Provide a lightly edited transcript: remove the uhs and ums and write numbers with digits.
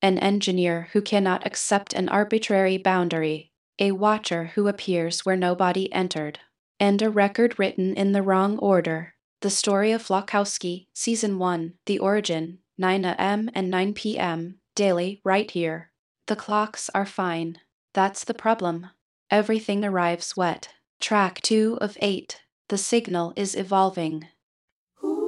an engineer who cannot accept an arbitrary boundary, a watcher who appears where nobody entered, and a record written in the wrong order. The Story of Flakowski, Season 1, The Origin, 9 a.m. and 9 p.m., daily, right here. The clocks are fine. That's the problem. Everything arrives wet. Track 2 of 8. The signal is evolving.